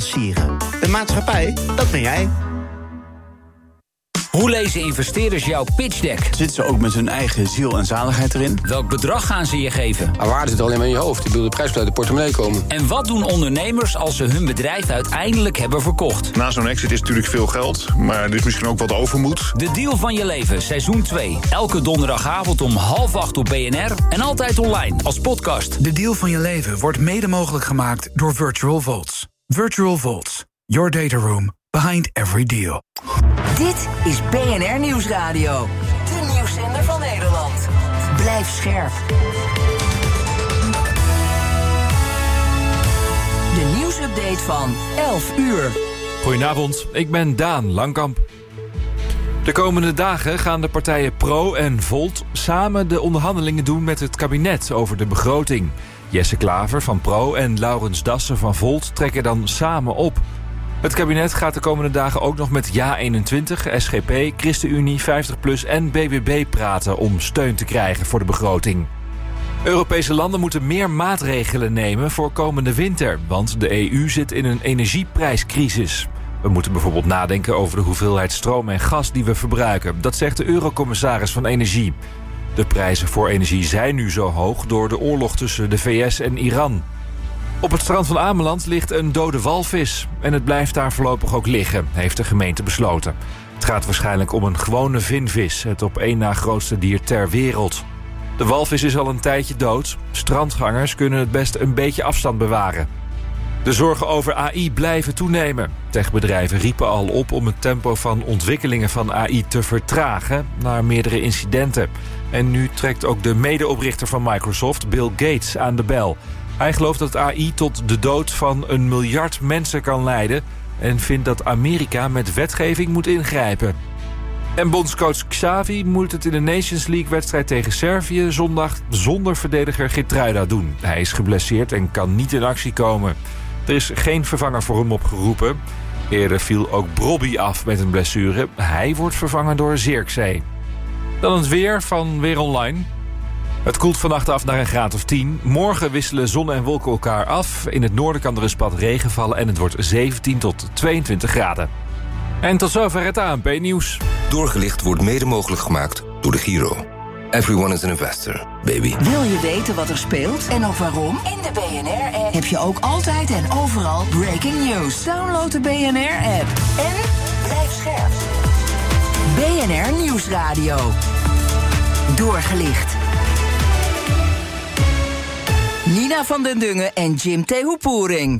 financieren. De maatschappij, dat ben jij. Hoe lezen investeerders jouw pitch deck? Zitten ze ook met hun eigen ziel en zaligheid erin? Welk bedrag gaan ze je geven? Maar waarde zit alleen maar in je hoofd. De prijs moet uit de portemonnee komen. En wat doen ondernemers als ze hun bedrijf uiteindelijk hebben verkocht? Na zo'n exit is natuurlijk veel geld, maar er is misschien ook wat overmoed. De Deal van je leven, seizoen 2. Elke donderdagavond om 7:30 op BNR en altijd online als podcast. De Deal van je leven wordt mede mogelijk gemaakt door Virtual Vaults. Virtual Vaults, your data room behind every deal. Dit is BNR Nieuwsradio. De nieuwszender van Nederland. Blijf scherp. De nieuwsupdate van 11 uur. Goedenavond, ik ben Daan Langkamp. De komende dagen gaan de partijen Pro en Volt samen de onderhandelingen doen met het kabinet over de begroting. Jesse Klaver van Pro en Laurens Dassen van Volt trekken dan samen op. Het kabinet gaat de komende dagen ook nog met JA21, SGP, ChristenUnie, 50PLUS en BBB praten om steun te krijgen voor de begroting. Europese landen moeten meer maatregelen nemen voor komende winter, want de EU zit in een energieprijscrisis. We moeten bijvoorbeeld nadenken over de hoeveelheid stroom en gas die we verbruiken. Dat zegt de eurocommissaris van Energie. De prijzen voor energie zijn nu zo hoog door de oorlog tussen de VS en Iran. Op het strand van Ameland ligt een dode walvis. En het blijft daar voorlopig ook liggen, heeft de gemeente besloten. Het gaat waarschijnlijk om een gewone vinvis, het op één na grootste dier ter wereld. De walvis is al een tijdje dood. Strandgangers kunnen het best een beetje afstand bewaren. De zorgen over AI blijven toenemen. Techbedrijven riepen al op om het tempo van ontwikkelingen van AI te vertragen na meerdere incidenten. En nu trekt ook de medeoprichter van Microsoft, Bill Gates, aan de bel. Hij gelooft dat AI tot de dood van 1 miljard mensen kan leiden en vindt dat Amerika met wetgeving moet ingrijpen. En bondscoach Xavi moet het in de Nations League-wedstrijd tegen Servië zondag zonder verdediger Geertruida doen. Hij is geblesseerd en kan niet in actie komen. Er is geen vervanger voor hem opgeroepen. Eerder viel ook Brobby af met een blessure. Hij wordt vervangen door Zirkzee. Dan het weer van Weer Online. Het koelt vannacht af naar een graad of 10. Morgen wisselen zon en wolken elkaar af. In het noorden kan er een spat regen vallen en het wordt 17 tot 22 graden. En tot zover het ANP-nieuws. Doorgelicht wordt mede mogelijk gemaakt door de Giro. Everyone is an investor, baby. Wil je weten wat er speelt en ook waarom? In de BNR-app heb je ook altijd en overal breaking news. Download de BNR-app en blijf scherp. BNR Nieuwsradio. Doorgelicht. Nina van den Dungen en Jim Tehoepoering.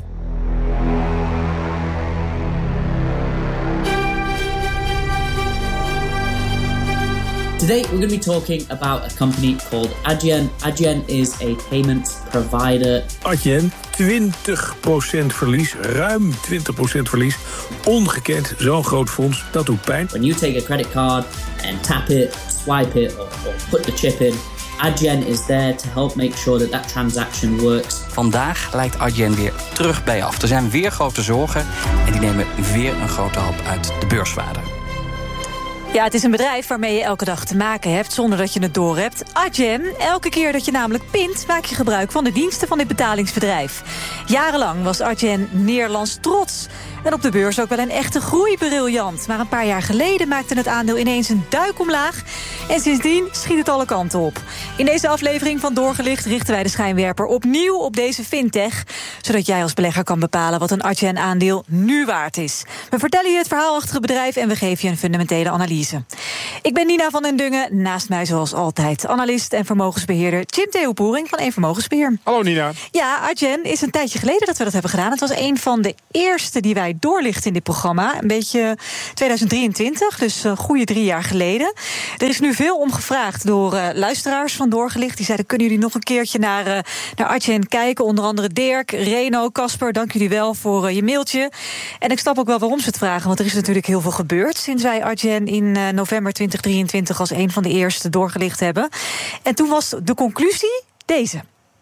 Today we're going to be talking about a company called Adyen. Adyen is a payment provider. Adyen, 20% verlies, ruim 20% verlies. Ongekend, zo'n groot fonds, dat doet pijn. When you take a credit card and tap it, swipe it or put the chip in, Adyen is there to help make sure that that transaction works. Vandaag lijkt Adyen weer terug bij af. Er zijn weer grote zorgen en die nemen weer een grote hap uit de beurswaarde. Ja, het is een bedrijf waarmee je elke dag te maken hebt zonder dat je het doorhebt. Adyen, elke keer dat je namelijk pint, maak je gebruik van de diensten van dit betalingsbedrijf. Jarenlang was Adyen Nederlands trots. En op de beurs ook wel een echte groeibriljant. Maar een paar jaar geleden maakte het aandeel ineens een duik omlaag. En sindsdien schiet het alle kanten op. In deze aflevering van Doorgelicht richten wij de schijnwerper opnieuw op deze fintech. Zodat jij als belegger kan bepalen wat een Adyen-aandeel nu waard is. We vertellen je het verhaal achter het bedrijf en we geven je een fundamentele analyse. Ik ben Nina van den Dungen, naast mij zoals altijd analist en vermogensbeheerder Jim Tehoepoering van Eén Vermogensbeheer. Hallo Nina. Ja, Adyen is een tijdje geleden dat we dat hebben gedaan. Het was een van de eerste die wij doorlichten in dit programma. Een beetje 2023, dus goede 3 jaar geleden. Er is nu veel om gevraagd door luisteraars van Doorgelicht. Die zeiden, kunnen jullie nog een keertje naar Adyen kijken? Onder andere Dirk, Reno, Casper, dank jullie wel voor je mailtje. En ik snap ook wel waarom ze het vragen, want er is natuurlijk heel veel gebeurd sinds wij Adyen in november 2023 als een van de eerste doorgelicht hebben. En toen was de conclusie deze.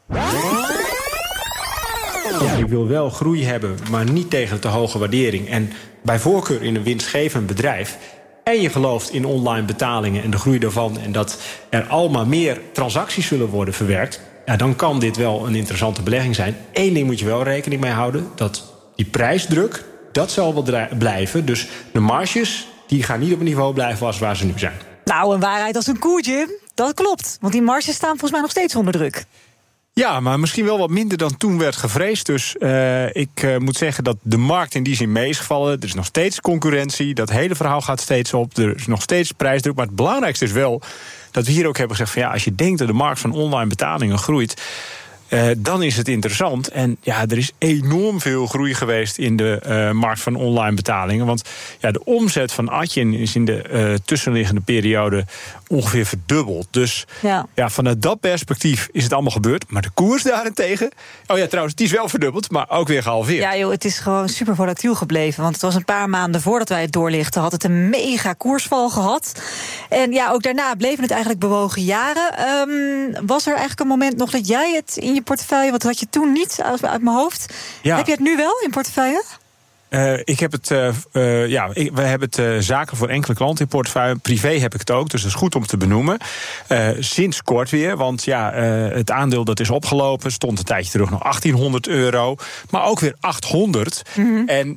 Ja, ik wil wel groei hebben, maar niet tegen te hoge waardering. En bij voorkeur in een winstgevend bedrijf. En je gelooft in online betalingen en de groei daarvan. En dat er allemaal meer transacties zullen worden verwerkt. Ja, dan kan dit wel een interessante belegging zijn. Eén ding moet je wel rekening mee houden. Dat die prijsdruk, dat zal wel blijven. Dus de marges, die gaan niet op het niveau blijven als waar ze nu zijn. Nou, een waarheid als een koe, Jim. Dat klopt, want die marges staan volgens mij nog steeds onder druk. Ja, maar misschien wel wat minder dan toen werd gevreesd. Dus ik moet zeggen dat de markt in die zin mee is gevallen. Er is nog steeds concurrentie. Dat hele verhaal gaat steeds op. Er is nog steeds prijsdruk. Maar het belangrijkste is wel dat we hier ook hebben gezegd van als je denkt dat de markt van online betalingen groeit, dan is het interessant. En er is enorm veel groei geweest in de markt van online betalingen. Want de omzet van Adyen is in de tussenliggende periode ongeveer verdubbeld. Dus vanuit dat perspectief is het allemaal gebeurd. Maar de koers daarentegen, trouwens, die is wel verdubbeld, maar ook weer gehalveerd. Ja joh, het is gewoon super volatiel gebleven. Want het was een paar maanden voordat wij het doorlichten, had het een mega koersval gehad. En ook daarna bleven het eigenlijk bewogen jaren. Was er eigenlijk een moment nog dat jij het in je portefeuille, wat had je toen niet uit mijn hoofd? Ja. Heb je het nu wel in portefeuille? Ik heb het, we hebben het zaken voor enkele klanten in portefeuille. Privé heb ik het ook, dus dat is goed om te benoemen. Sinds kort weer, want het aandeel dat is opgelopen, stond een tijdje terug nog €1800, maar ook weer 800. Mm-hmm. En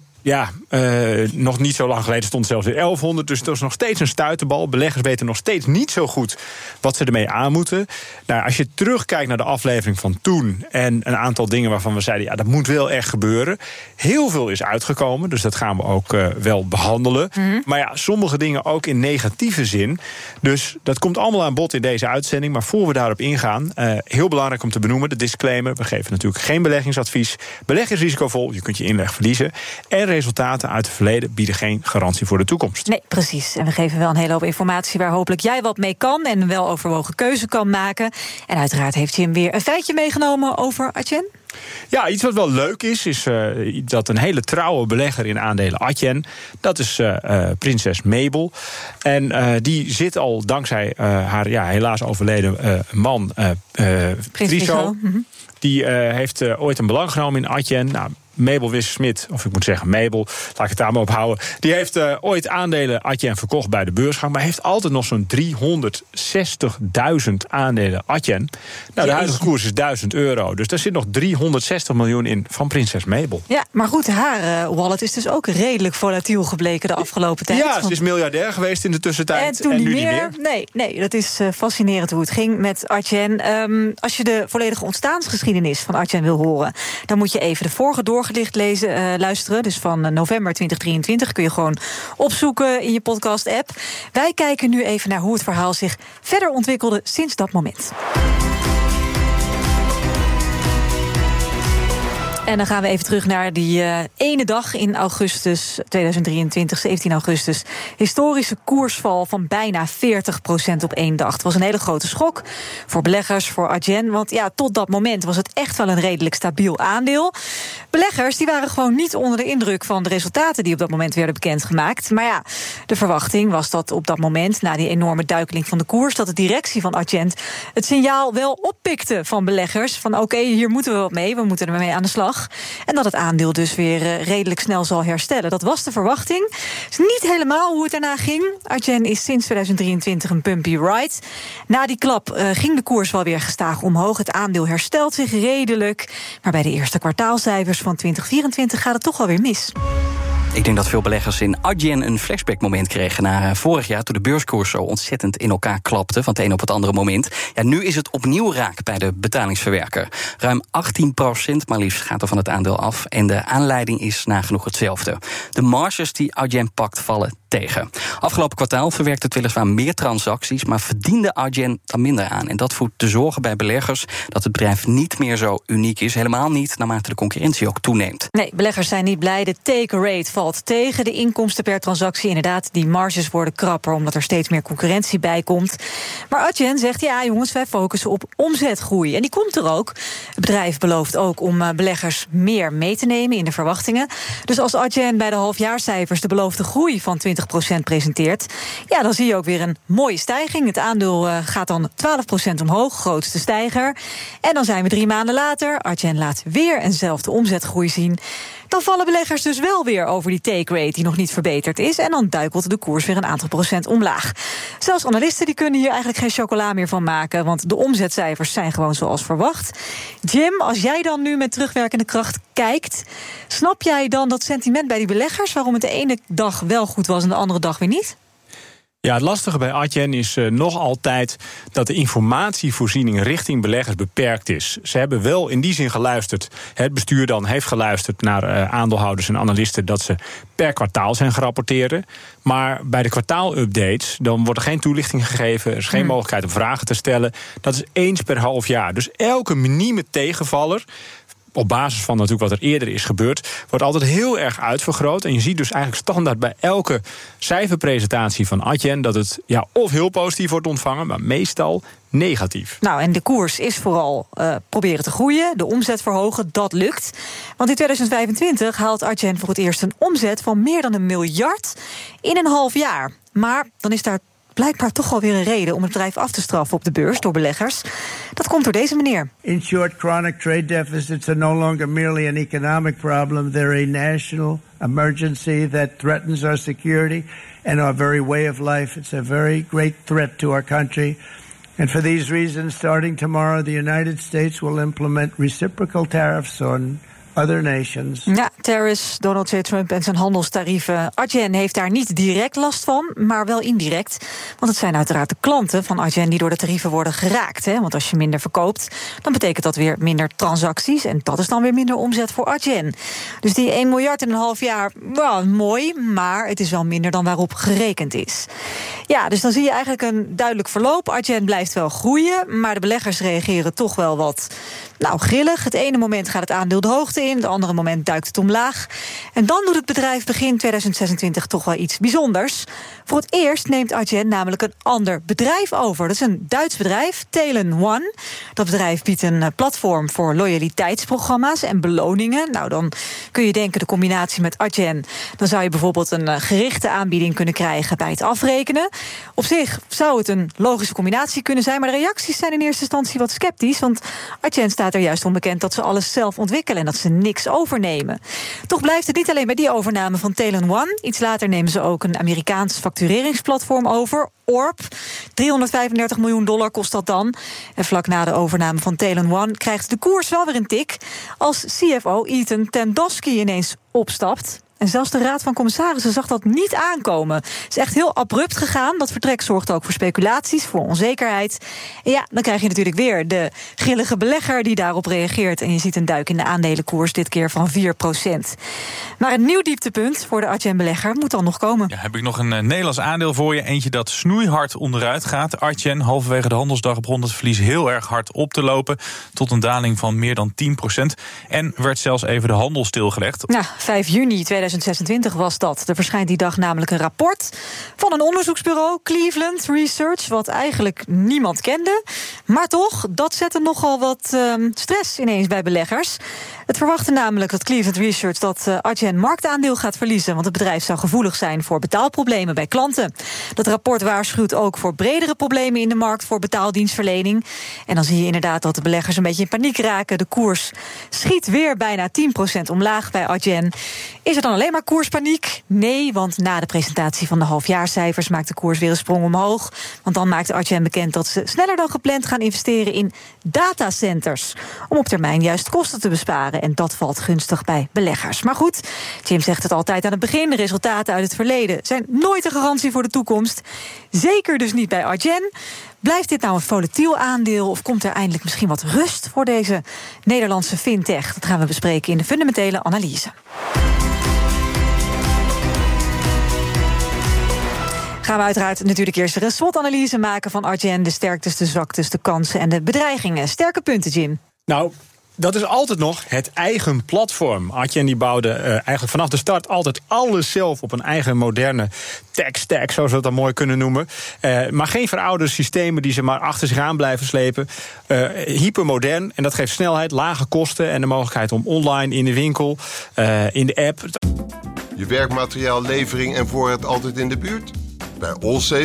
nog niet zo lang geleden stond het zelfs weer 1100. Dus dat is nog steeds een stuiterbal. Beleggers weten nog steeds niet zo goed wat ze ermee aan moeten. Nou, als je terugkijkt naar de aflevering van toen en een aantal dingen waarvan we zeiden, dat moet wel echt gebeuren. Heel veel is uitgekomen, dus dat gaan we ook wel behandelen. Mm-hmm. Maar sommige dingen ook in negatieve zin. Dus dat komt allemaal aan bod in deze uitzending. Maar voor we daarop ingaan, heel belangrijk om te benoemen, de disclaimer. We geven natuurlijk geen beleggingsadvies. Beleggen is risicovol, je kunt je inleg verliezen. En resultaten uit het verleden bieden geen garantie voor de toekomst. Nee, precies. En we geven wel een hele hoop informatie waar hopelijk jij wat mee kan en een weloverwogen keuze kan maken. En uiteraard heeft Jim weer een feitje meegenomen over Adyen. Ja, iets wat wel leuk is dat een hele trouwe belegger in aandelen Adyen, dat is prinses Mabel. En die zit al dankzij haar helaas overleden man, Friso. Mm-hmm. Die heeft ooit een belang genomen in Adyen. Nou, Mabel Wisse-Smit, of ik moet zeggen Mabel, laat ik het daar maar op houden. Die heeft ooit aandelen Adyen verkocht bij de beursgang, maar heeft altijd nog zo'n 360.000 aandelen Adyen. Nou, de huidige koers is €1000. Dus daar zit nog 360 miljoen in van prinses Mabel. Ja, maar goed, haar wallet is dus ook redelijk volatiel gebleken de afgelopen tijd. Ja, ze is miljardair geweest in de tussentijd en nu niet meer. Nee, dat is fascinerend hoe het ging met Adyen. Als je de volledige ontstaansgeschiedenis van Adyen wil horen, dan moet je even de vorige doorgelicht luisteren. Dus van november 2023 kun je gewoon opzoeken in je podcast-app. Wij kijken nu even naar hoe het verhaal zich verder ontwikkelde sinds dat moment. En dan gaan we even terug naar die ene dag in augustus 2023, 17 augustus. Historische koersval van bijna 40% op één dag. Het was een hele grote schok voor beleggers, voor Adyen. Want tot dat moment was het echt wel een redelijk stabiel aandeel. Beleggers die waren gewoon niet onder de indruk van de resultaten die op dat moment werden bekendgemaakt. Maar de verwachting was dat op dat moment, na die enorme duikeling van de koers, dat de directie van Adyen het signaal wel oppikte van beleggers. Van oké, hier moeten we wat mee, we moeten ermee aan de slag. En dat het aandeel dus weer redelijk snel zal herstellen. Dat was de verwachting. Het is niet helemaal hoe het daarna ging. Adyen is sinds 2023 een bumpy ride. Na die klap ging de koers wel weer gestaag omhoog. Het aandeel herstelt zich redelijk. Maar bij de eerste kwartaalcijfers van 2024 gaat het toch wel weer mis. Ik denk dat veel beleggers in Adyen een flashback-moment kregen naar vorig jaar, toen de beurskoers zo ontzettend in elkaar klapte van het een op het andere moment. Ja, nu is het opnieuw raak bij de betalingsverwerker. Ruim 18% maar liefst gaat er van het aandeel af. En de aanleiding is nagenoeg hetzelfde. De marges die Adyen pakt vallen tegen. Afgelopen kwartaal verwerkt het weliswaar meer transacties, maar verdiende Adyen dan minder aan. En dat voedt de zorgen bij beleggers dat het bedrijf niet meer zo uniek is. Helemaal niet, naarmate de concurrentie ook toeneemt. Nee, beleggers zijn niet blij. De take rate valt tegen. De inkomsten per transactie, inderdaad, die marges worden krapper omdat er steeds meer concurrentie bij komt. Maar Adyen zegt, jongens, wij focussen op omzetgroei. En die komt er ook. Het bedrijf belooft ook om beleggers meer mee te nemen in de verwachtingen. Dus als Adyen bij de halfjaarcijfers de beloofde groei van 20% presenteert, dan zie je ook weer een mooie stijging. Het aandeel gaat dan 12% omhoog, grootste stijger. En dan zijn we 3 maanden later. Adyen laat weer eenzelfde omzetgroei zien. Dan vallen beleggers dus wel weer over die take rate die nog niet verbeterd is. En dan duikelt de koers weer een aantal procent omlaag. Zelfs analisten die kunnen hier eigenlijk geen chocola meer van maken, want de omzetcijfers zijn gewoon zoals verwacht. Jim, als jij dan nu met terugwerkende kracht kijkt, snap jij dan dat sentiment bij die beleggers, waarom het de ene dag wel goed was en de andere dag weer niet? Ja, het lastige bij Adyen is nog altijd dat de informatievoorziening richting beleggers beperkt is. Ze hebben wel in die zin geluisterd. Het bestuur dan heeft geluisterd naar aandeelhouders en analisten dat ze per kwartaal zijn gerapporteerd. Maar bij de kwartaalupdates dan wordt er geen toelichting gegeven. Er is geen mogelijkheid om vragen te stellen. Dat is eens per half jaar. Dus elke minieme tegenvaller, op basis van natuurlijk wat er eerder is gebeurd, wordt altijd heel erg uitvergroot. En je ziet dus eigenlijk standaard bij elke cijferpresentatie van Adyen dat het of heel positief wordt ontvangen, maar meestal negatief. Nou, en de koers is vooral proberen te groeien, de omzet verhogen, dat lukt. Want in 2025 haalt Adyen voor het eerst een omzet van meer dan 1 miljard in een half jaar. Maar dan is daar blijkbaar toch alweer een reden om het bedrijf af te straffen op de beurs door beleggers. Dat komt door deze meneer. In short, chronic trade deficits are no longer merely an economic problem. They're a national emergency that threatens our security and our very way of life. It's a very great threat to our country. And for these reasons, starting tomorrow, the United States will implement reciprocal tariffs on other nations. Ja, tariffs, Donald J. Trump en zijn handelstarieven. Adyen heeft daar niet direct last van, maar wel indirect. Want het zijn uiteraard de klanten van Adyen die door de tarieven worden geraakt. Hè? Want als je minder verkoopt, dan betekent dat weer minder transacties. En dat is dan weer minder omzet voor Adyen. Dus die 1 miljard in een half jaar, mooi, maar het is wel minder dan waarop gerekend is. Ja, dus dan zie je eigenlijk een duidelijk verloop. Adyen blijft wel groeien, maar de beleggers reageren toch wel wat grillig. Het ene moment gaat het aandeel de hoogte in, het andere moment duikt het omlaag. En dan doet het bedrijf begin 2026 toch wel iets bijzonders. Voor het eerst neemt Adyen namelijk een ander bedrijf over. Dat is een Duits bedrijf, Talen One. Dat bedrijf biedt een platform voor loyaliteitsprogramma's en beloningen. Nou, dan kun je denken de combinatie met Adyen, dan zou je bijvoorbeeld een gerichte aanbieding kunnen krijgen bij het afrekenen. Op zich zou het een logische combinatie kunnen zijn, maar de reacties zijn in eerste instantie wat sceptisch, want Adyen staat er juist onbekend dat ze alles zelf ontwikkelen en dat ze niks overnemen. Toch blijft het niet alleen bij die overname van Talen One. Iets later nemen ze ook een Amerikaans factureringsplatform over, Orb. $335 miljoen kost dat dan. En vlak na de overname van Talen One krijgt de koers wel weer een tik als CFO Ethan Tandowsky ineens opstapt. En zelfs de Raad van Commissarissen zag dat niet aankomen. Het is echt heel abrupt gegaan. Dat vertrek zorgt ook voor speculaties, voor onzekerheid. En ja, dan krijg je natuurlijk weer de grillige belegger die daarop reageert. En je ziet een duik in de aandelenkoers, dit keer van 4%. Maar een nieuw dieptepunt voor de Adyen-belegger moet dan nog komen. Ja, heb ik nog een Nederlands aandeel voor je. Eentje dat snoeihard onderuit gaat. Adyen, halverwege de handelsdag begon het verlies heel erg hard op te lopen. Tot een daling van meer dan 10%. En werd zelfs even de handel stilgelegd. Ja, 5 juni 2026 was dat. Er verschijnt die dag namelijk een rapport van een onderzoeksbureau, Cleveland Research, wat eigenlijk niemand kende. Maar toch, dat zette nogal wat stress ineens bij beleggers. Het verwachtte namelijk dat Cleveland Research dat Adyen marktaandeel gaat verliezen, want het bedrijf zou gevoelig zijn voor betaalproblemen bij klanten. Dat rapport waarschuwt ook voor bredere problemen in de markt voor betaaldienstverlening. En dan zie je inderdaad dat de beleggers een beetje in paniek raken. De koers schiet weer bijna 10% omlaag bij Adyen. Is er dan alleen maar koerspaniek? Nee, want na de presentatie van de halfjaarcijfers maakt de koers weer een sprong omhoog. Want dan maakt Adyen bekend dat ze sneller dan gepland gaan investeren in datacenters, om op termijn juist kosten te besparen. En dat valt gunstig bij beleggers. Maar goed, Jim zegt het altijd aan het begin, de resultaten uit het verleden zijn nooit een garantie voor de toekomst. Zeker dus niet bij Adyen. Blijft dit nou een volatiel aandeel of komt er eindelijk misschien wat rust voor deze Nederlandse fintech? Dat gaan we bespreken in de fundamentele analyse. Gaan we uiteraard natuurlijk eerst een SWOT-analyse maken van Adyen, de sterktes, de zwaktes, de kansen en de bedreigingen. Sterke punten, Jim. Nou, dat is altijd nog het eigen platform. Adyen die bouwde eigenlijk vanaf de start altijd alles zelf op een eigen moderne tech stack, zoals we dat dan mooi kunnen noemen. Maar geen verouderde systemen die ze maar achter zich aan blijven slepen. Hypermodern, en dat geeft snelheid, lage kosten en de mogelijkheid om online, in de winkel, in de app. Je werkmateriaal, levering en voorraad altijd in de buurt? Bij Allsafe